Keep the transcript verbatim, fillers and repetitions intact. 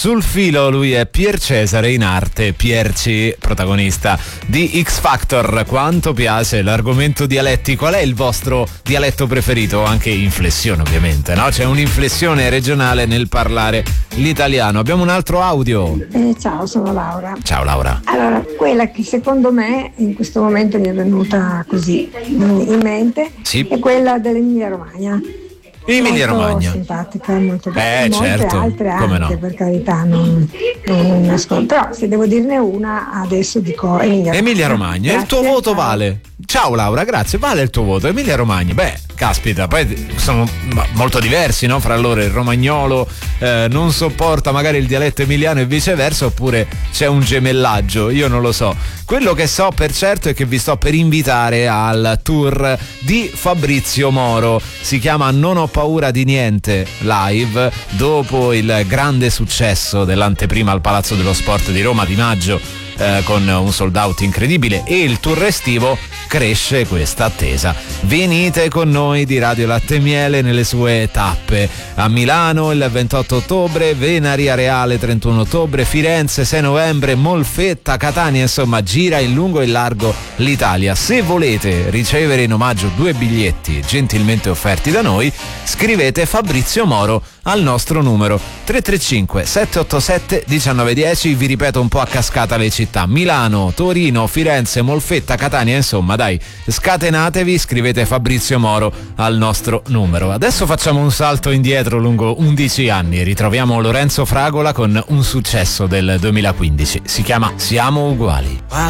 sul filo lui è Pier Cesare, in arte Pierci, protagonista di X Factor. Quanto piace l'argomento dialetti. Qual è il vostro dialetto preferito? Anche inflessione ovviamente, no? C'è un'inflessione regionale nel parlare l'italiano. Abbiamo un altro audio. Eh, ciao, sono Laura. Ciao Laura. Allora, quella che secondo me in questo momento mi è venuta così in mente, sì, è quella dell'Emilia Romagna. Emilia Romagna, simpatica, molto bella. Eh, molte certo, altre come anche, no, per carità, non, non nascondo. Però se devo dirne una adesso dico Emilia Romagna. Emilia Romagna. Grazie, il tuo voto ciao. vale. Ciao Laura, grazie. Vale il tuo voto. Emilia Romagna. Beh, caspita, poi sono molto diversi, no? Fra loro il romagnolo eh, non sopporta magari il dialetto emiliano e viceversa, oppure c'è un gemellaggio, io non lo so. Quello che so per certo è che vi sto per invitare al tour di Fabrizio Moro. Si chiama Non ho paura di niente live, dopo il grande successo dell'anteprima al Palazzo dello Sport di Roma di maggio, eh, con un sold out incredibile, e il tour estivo, cresce questa attesa. Venite con noi di Radio Latte e Miele nelle sue tappe: a Milano il ventotto ottobre, Venaria Reale trentuno ottobre, Firenze sei novembre, Molfetta, Catania, insomma gira in lungo e in largo l'Italia. Se volete ricevere in omaggio due biglietti gentilmente offerti da noi, scrivete Fabrizio Moro al nostro numero tre tre cinque sette otto sette uno nove uno zero. Vi ripeto un po' a cascata le città: Milano, Torino, Firenze, Molfetta, Catania, insomma dai, scatenatevi, scrivete Fabrizio Moro al nostro numero. Adesso facciamo un salto indietro lungo undici anni, ritroviamo Lorenzo Fragola con un successo del duemilaquindici, si chiama Siamo uguali.